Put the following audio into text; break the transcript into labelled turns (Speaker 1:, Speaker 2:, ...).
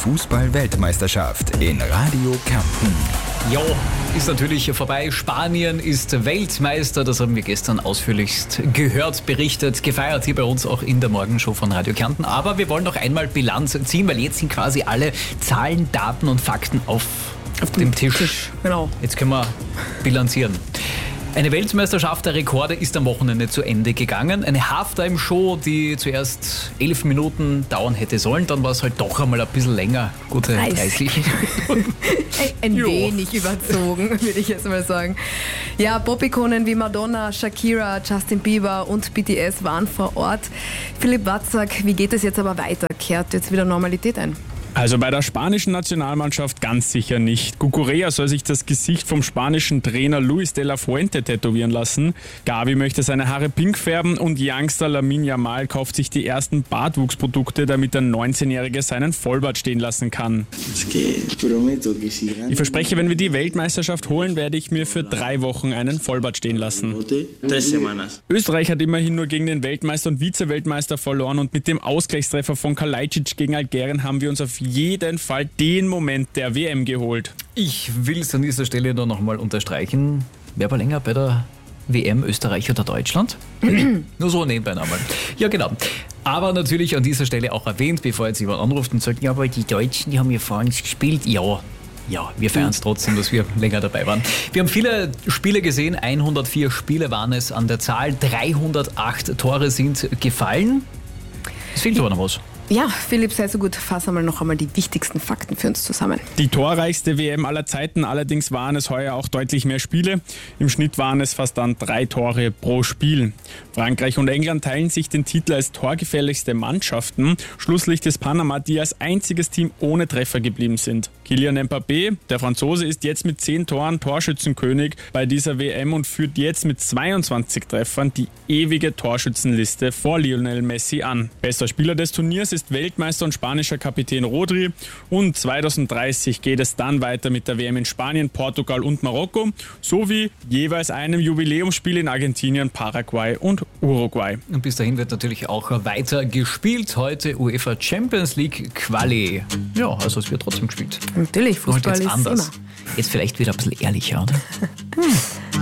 Speaker 1: Fußball-Weltmeisterschaft in Radio Kärnten.
Speaker 2: Ja, ist natürlich vorbei. Spanien ist Weltmeister. Das haben wir gestern ausführlichst gehört, berichtet, gefeiert hier bei uns auch in der Morgenshow von Radio Kärnten. Aber wir wollen noch einmal Bilanz ziehen, weil jetzt sind quasi alle Zahlen, Daten und Fakten auf dem Tisch.
Speaker 3: Genau.
Speaker 2: Jetzt können wir bilanzieren. Eine Weltmeisterschaft der Rekorde ist am Wochenende zu Ende gegangen. Eine Halftime-Show, die zuerst 11 Minuten dauern hätte sollen, dann war es halt doch einmal ein bisschen länger. Gute 30 Minuten.
Speaker 3: Ein wenig überzogen, würde ich jetzt mal sagen. Ja, Pop-Ikonen wie Madonna, Shakira, Justin Bieber und BTS waren vor Ort. Philipp Watzak, wie geht es jetzt aber weiter? Kehrt jetzt wieder Normalität ein?
Speaker 4: Also bei der spanischen Nationalmannschaft ganz sicher nicht. Cucurella soll sich das Gesicht vom spanischen Trainer Luis de la Fuente tätowieren lassen. Gavi möchte seine Haare pink färben und Youngster Lamine Yamal kauft sich die ersten Bartwuchsprodukte, damit der 19-Jährige seinen Vollbart stehen lassen kann. Ich verspreche, wenn wir die Weltmeisterschaft holen, werde ich mir für 3 Wochen einen Vollbart stehen lassen. Österreich hat immerhin nur gegen den Weltmeister und Vize-Weltmeister verloren und mit dem Ausgleichstreffer von Kalajdzic gegen Algerien haben wir uns auf jeden Fall den Moment der WM geholt.
Speaker 2: Ich will es an dieser Stelle nur noch mal unterstreichen. Wer war länger bei der WM, Österreich oder Deutschland? Nur so nebenbei einmal. Ja, genau. Aber natürlich an dieser Stelle auch erwähnt, bevor jetzt jemand anruft und sagt, ja, aber die Deutschen, die haben ja vorhin gespielt. Ja, wir feiern es trotzdem, dass wir länger dabei waren. Wir haben viele Spiele gesehen, 104 Spiele waren es an der Zahl, 308 Tore sind gefallen. Es fehlt aber noch was.
Speaker 3: Ja, Philipp, sei so gut, fass noch einmal die wichtigsten Fakten für uns zusammen.
Speaker 4: Die torreichste WM aller Zeiten, allerdings waren es heuer auch deutlich mehr Spiele. Im Schnitt waren es fast dann 3 Tore pro Spiel. Frankreich und England teilen sich den Titel als torgefährlichste Mannschaften. Schlusslicht ist Panama, die als einziges Team ohne Treffer geblieben sind. Kylian Mbappé, der Franzose, ist jetzt mit 10 Toren Torschützenkönig bei dieser WM und führt jetzt mit 22 Treffern die ewige Torschützenliste vor Lionel Messi an. Bester Spieler des Turniers ist Weltmeister und spanischer Kapitän Rodri und 2030 geht es dann weiter mit der WM in Spanien, Portugal und Marokko sowie jeweils einem Jubiläumsspiel in Argentinien, Paraguay und Uruguay.
Speaker 2: Und bis dahin wird natürlich auch weiter gespielt. Heute UEFA Champions League Quali. Ja, also es wird trotzdem gespielt.
Speaker 3: Natürlich, Fußball
Speaker 2: jetzt
Speaker 3: ist
Speaker 2: anders.
Speaker 3: immer.
Speaker 2: Jetzt vielleicht wieder ein bisschen ehrlicher, oder?